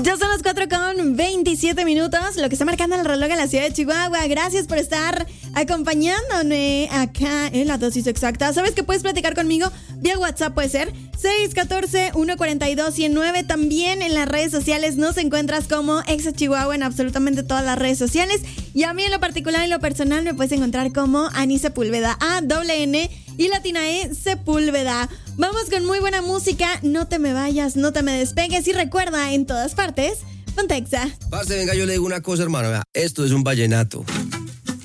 Ya son las 4:27, lo que está marcando el reloj en la ciudad de Chihuahua. Gracias por estar acompañándome acá en la dosis exacta. ¿Sabes que puedes platicar conmigo? Vía WhatsApp puede ser 614-142-109. También en las redes sociales nos encuentras como Exa Chihuahua en absolutamente todas las redes sociales. Y a mí en lo particular, en lo personal, me puedes encontrar como Ani Sepúlveda, A-N y latina E Sepúlveda. Vamos con muy buena música. No te me vayas, no te me despegues. Y recuerda, en todas partes, ponte Exa. Parce, venga, yo le digo una cosa, hermano. Vea, esto es un vallenato.